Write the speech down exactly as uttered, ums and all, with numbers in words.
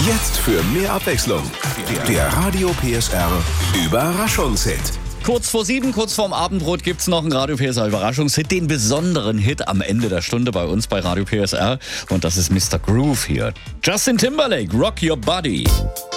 Jetzt für mehr Abwechslung. Der Radio P S R Überraschungshit. Kurz vor sieben, kurz vorm Abendbrot gibt's noch einen Radio P S R Überraschungshit, den besonderen Hit am Ende der Stunde bei uns bei Radio P S R. Und das ist Mister Groove hier. Justin Timberlake, Rock Your Body.